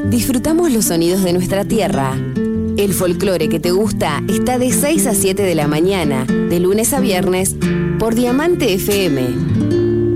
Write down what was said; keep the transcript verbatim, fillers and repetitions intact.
Disfrutamos los sonidos de nuestra tierra. El folclore que te gusta está de seis a siete de la mañana, de lunes a viernes, por Diamante F M.